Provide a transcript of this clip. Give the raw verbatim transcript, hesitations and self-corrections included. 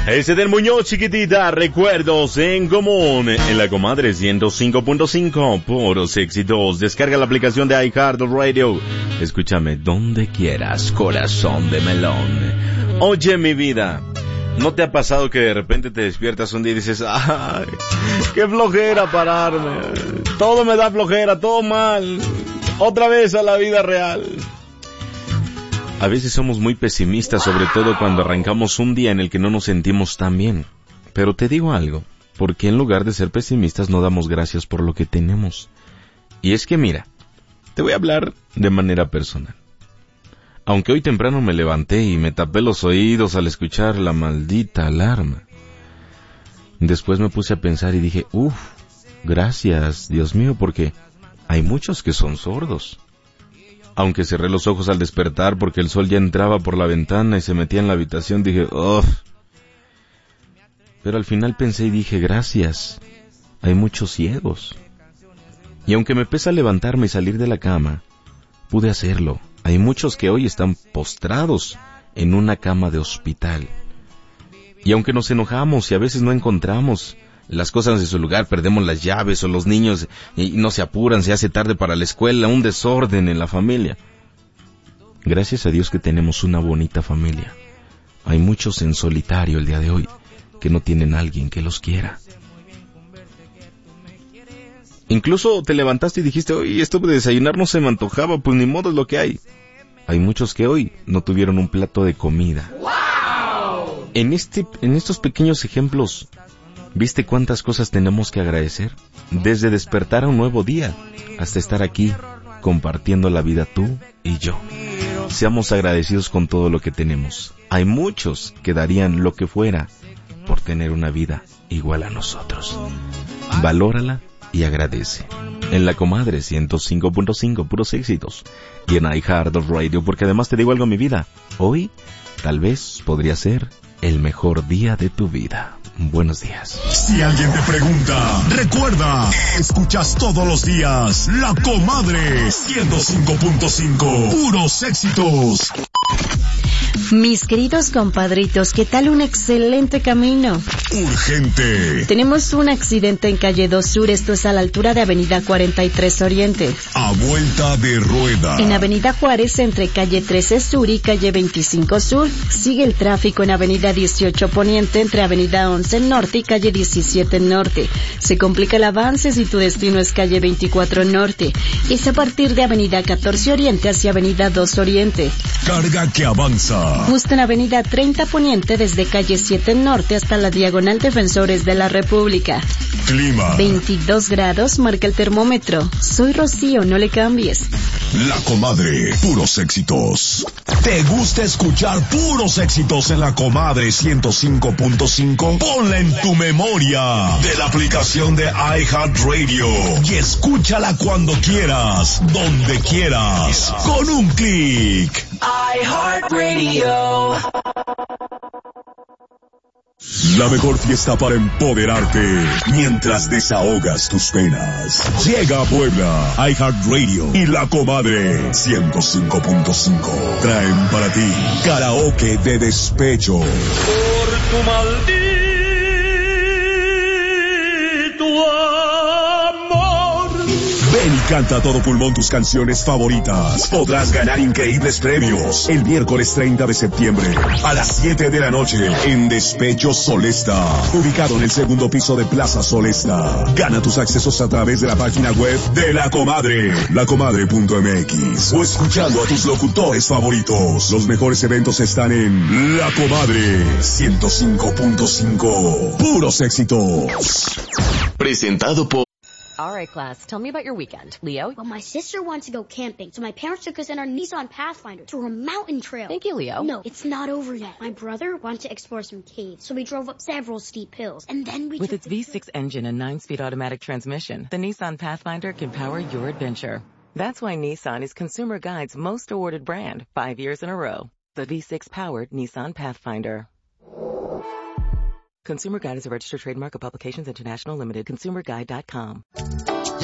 Ese del Muñoz, chiquitita, recuerdos en común. En la comadre ciento cinco punto cinco, puros éxitos. Descarga la aplicación de iHeartRadio. Escúchame donde quieras, corazón de melón. Oye, mi vida, ¿no te ha pasado que de repente te despiertas un día y dices, ay, qué flojera pararme? Todo me da flojera, todo mal. Otra vez a la vida real. A veces somos muy pesimistas, sobre todo cuando arrancamos un día en el que no nos sentimos tan bien. Pero te digo algo, ¿por qué en lugar de ser pesimistas no damos gracias por lo que tenemos? Y es que mira, te voy a hablar de manera personal. Aunque hoy temprano me levanté y me tapé los oídos al escuchar la maldita alarma, después me puse a pensar y dije, uff, gracias, Dios mío, porque hay muchos que son sordos. Aunque cerré los ojos al despertar porque el sol ya entraba por la ventana y se metía en la habitación, dije, uff. Pero al final pensé y dije, gracias, hay muchos ciegos. Y aunque me pesa levantarme y salir de la cama, pude hacerlo. Hay muchos que hoy están postrados en una cama de hospital. Y aunque nos enojamos y a veces no encontramos las cosas en su lugar, perdemos las llaves o los niños y no se apuran, se hace tarde para la escuela, un desorden en la familia. Gracias a Dios que tenemos una bonita familia. Hay muchos en solitario el día de hoy que no tienen a alguien que los quiera. Incluso te levantaste y dijiste, oye, esto de desayunar no se me antojaba, pues ni modo es lo que hay. Hay muchos que hoy no tuvieron un plato de comida. ¡Wow! En este, en estos pequeños ejemplos, ¿viste cuántas cosas tenemos que agradecer? Desde despertar a un nuevo día hasta estar aquí compartiendo la vida tú y yo. Seamos agradecidos con todo lo que tenemos. Hay muchos que darían lo que fuera por tener una vida igual a nosotros. Valórala y agradece. En la comadre ciento cinco punto cinco, puros éxitos. Y en iHeartRadio, porque además te digo algo, mi vida. Hoy, tal vez, podría ser el mejor día de tu vida. Buenos días. Si alguien te pregunta, recuerda, escuchas todos los días La Comadre ciento cinco punto cinco, puros éxitos. Mis queridos compadritos, ¿qué tal un excelente camino? Urgente. Tenemos un accidente en calle dos Sur, esto es a la altura de avenida cuarenta y tres Oriente. A vuelta de rueda. En avenida Juárez, entre calle trece Sur y calle veinticinco Sur, sigue el tráfico en avenida dieciocho Poniente, entre avenida once Norte y calle diecisiete Norte. Se complica el avance si tu destino es calle veinticuatro Norte. Es a partir de avenida catorce Oriente hacia avenida dos Oriente. Carga que avanza. Justo en avenida treinta Poniente, desde calle siete Norte hasta la diagonal Defensores de la República. Clima. veintidós grados marca el termómetro. Soy Rocío, no le cambies. La Comadre, puros éxitos. ¿Te gusta escuchar puros éxitos en La Comadre ciento cinco punto cinco? Ponla en tu memoria de la aplicación de iHeartRadio y escúchala cuando quieras, donde quieras, con un clic. iHeartRadio. La mejor fiesta para empoderarte mientras desahogas tus penas. Llega a Puebla, iHeartRadio y La Comadre ciento cinco punto cinco. Traen para ti karaoke de despecho. Por tu maldito amor. Ven y canta a todo pulmón tus canciones favoritas. Podrás ganar increíbles premios el miércoles treinta de septiembre a las siete de la noche en Despecho Solesta, ubicado en el segundo piso de Plaza Solesta. Gana tus accesos a través de la página web de La Comadre, lacomadre punto m x, o escuchando a tus locutores favoritos. Los mejores eventos están en La Comadre ciento cinco punto cinco. Puros éxitos. Presentado por... All right, class, tell me about your weekend. Leo? Well, my sister wanted to go camping, so my parents took us in our Nissan Pathfinder to a mountain trail. Thank you, Leo. No, it's not over yet. My brother wanted to explore some caves, so we drove up several steep hills, and then we With took its V six engine and nine-speed automatic transmission, the Nissan Pathfinder can power your adventure. That's why Nissan is Consumer Guide's most awarded brand, five years in a row. The V six-powered Nissan Pathfinder. Consumer Guide is a registered trademark of Publications International Limited. consumer guide dot com.